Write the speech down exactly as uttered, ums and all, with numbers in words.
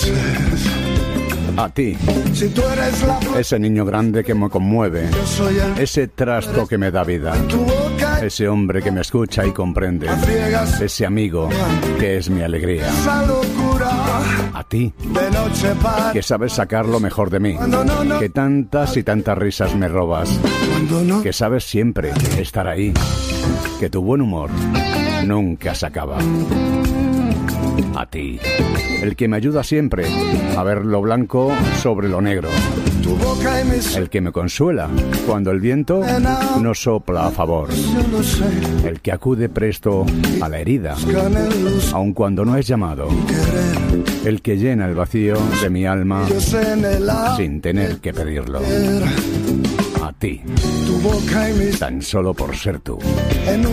dices. A ti, Si tú eres la flor, ese niño grande que me conmueve, yo soy el ese trasto que me da vida, tu boca ese hombre que me escucha y comprende, a ciegas. ese amigo que es mi alegría. Esa locura A ti, de noche para que sabes sacar lo mejor de mí, cuando no, no, que tantas y tantas risas me robas, cuando no. que sabes siempre estar ahí, que tu buen humor nunca se acaba. A ti, el que me ayuda siempre a ver lo blanco sobre lo negro, Tu boca y mis el que me consuela cuando el viento no sopla a favor, yo lo sé. el que acude presto a la herida, Buscan en luz aun cuando no es llamado, querer. el que llena el vacío de mi alma Yo sé en el sin tener que pedirlo. ayer. A ti, Tu boca y mis tan solo por ser tú. en